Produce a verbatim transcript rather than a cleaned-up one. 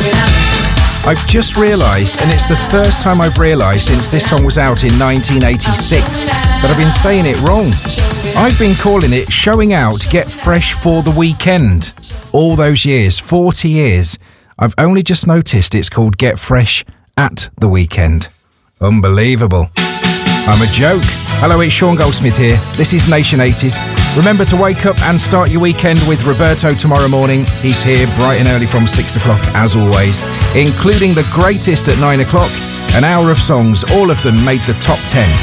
I've just realised, and it's the first time I've realised since this song was out in nineteen eighty-six, that I've been saying it wrong. I've been calling it Showing Out Get Fresh for the Weekend. All those years, forty years, I've only just noticed it's called Get Fresh at the Weekend. Unbelievable. I'm a joke. Hello, it's Sean Goldsmith here. This is Nation eighties. Remember to wake up and start your weekend with Roberto tomorrow morning. He's here bright and early from six o'clock, as always, including the greatest at nine o'clock. An hour of songs, all of them made the top ten.